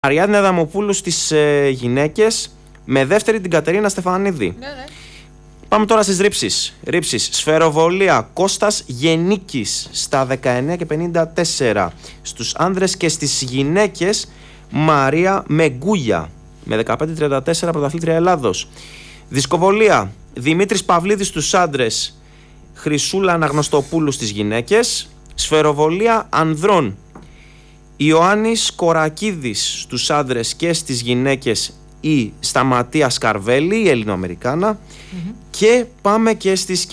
Αριάδνη Αδαμοπούλου στις γυναίκες, με δεύτερη την Κατερίνα Στεφανίδη. Ναι. Πάμε τώρα στις ρήψεις. Σφαιροβολία, Κώστας Γενίκης στα 19 και 54. Στους άνδρες και στις γυναίκες, Μαρία Μεγκούγια με 15-34, πρωταθλήτρια Ελλάδος. Δισκοβολία, Δημήτρης Παυλίδης στους άντρες, Χρυσούλα Αναγνωστοπούλου στις γυναίκες. Σφαιροβολία ανδρών, Ιωάννης Κορακίδης στους άντρες και στις γυναίκες, η Σταματία Σκαρβέλη, η Ελληνοαμερικάνα. Και πάμε και στις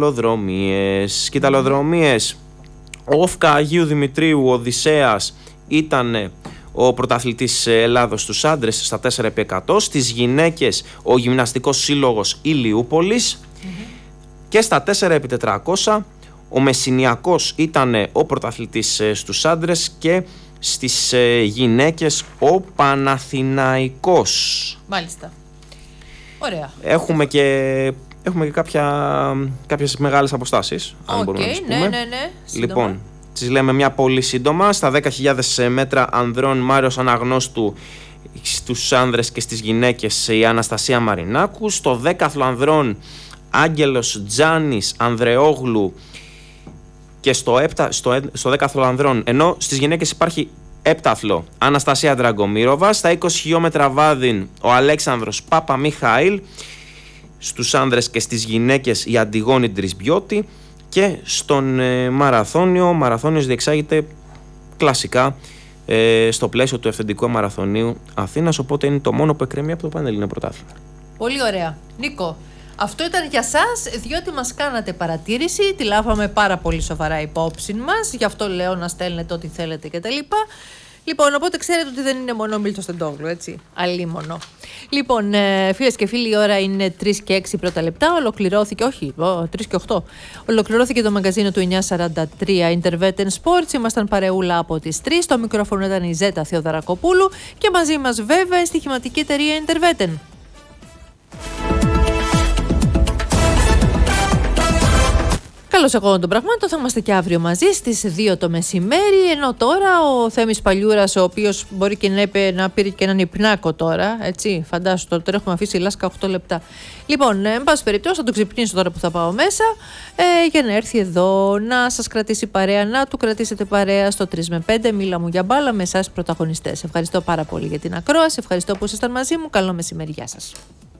σκηταλοδρομίες. Όφκα Αγίου Δημητρίου Οδυσσέας ήταν ο πρωταθλητής Ελλάδος στους άντρες στα 4x100. Στις γυναίκες ο Γυμναστικός Σύλλογος Ηλιούπολης. Και στα 4x400 ο Μεσσηνιακός ήταν ο πρωταθλητής στους άντρες και στις γυναίκες ο Παναθηναϊκός. Μάλιστα. Ωραία. Έχουμε και κάποιες μεγάλες αποστάσεις, αν μπορούμε να τις πούμε. Ναι. Λοιπόν, τις λέμε μια πολύ σύντομα. Στα 10.000 μέτρα ανδρών, Μάριος Αναγνώστου στους άνδρες και στις γυναίκες, η Αναστασία Μαρινάκου. Στο δέκαθλο ανδρών, Άγγελος Τζάνης Ανδρεόγλου. Και στο δέκαθλο ανδρών, ενώ στις γυναίκες υπάρχει έπταθλο, Αναστασία Ντραγκομύροβα. Στα 20 χιλιόμετρα βάδιν, ο Αλέξανδρος Παπα-Μιχαήλ. Στους άνδρες και στις γυναίκες, η Αντιγόνη Τρισμπιώτη. Και στον μαραθώνιο, ο μαραθώνιος διεξάγεται κλασικά στο πλαίσιο του Εφεντικού Μαραθωνίου Αθήνας, οπότε είναι το μόνο που εκκρεμεί από το Πανελλήνιο Πρωτάθλημα. Πολύ ωραία. Νίκο, αυτό ήταν για σας, διότι μας κάνατε παρατήρηση, τη λάβαμε πάρα πολύ σοβαρά υπόψη μας, γι' αυτό λέω να στέλνετε ό,τι θέλετε κτλ. Λοιπόν, οπότε ξέρετε ότι δεν είναι μόνο Μίλτος Τεντόγλου, έτσι, αλίμονο. Λοιπόν, φίλες και φίλοι, η ώρα είναι 3 και 6 πρώτα λεπτά, ολοκληρώθηκε, 3 και 8, ολοκληρώθηκε το μαγκαζίνο του 943 Intervetten Sports, ήμασταν παρεούλα από τις 3, στο μικρόφωνο ήταν η Ζέτα Θεοδωρακοπούλου και μαζί μας βέβαια η στοιχηματική εταιρεία Intervetten. Καλώς εγώ των πραγμάτων, θα είμαστε και αύριο μαζί στις 2 το μεσημέρι, ενώ τώρα ο Θέμης Παλιούρας, ο οποίος μπορεί και να πήρε και έναν υπνάκο τώρα, έτσι, φαντάσου, τώρα έχουμε αφήσει λάσκα 8 λεπτά. Λοιπόν, εν πάση περιπτώσει θα τον ξυπνήσω τώρα που θα πάω μέσα, για να έρθει εδώ να σας κρατήσει παρέα, να του κρατήσετε παρέα στο 3 με 5, μίλα μου για μπάλα με εσάς πρωταγωνιστές. Ευχαριστώ πάρα πολύ για την ακρόαση, ευχαριστώ που ήσασταν μαζί μου, καλό μεσημέρι, γεια σας.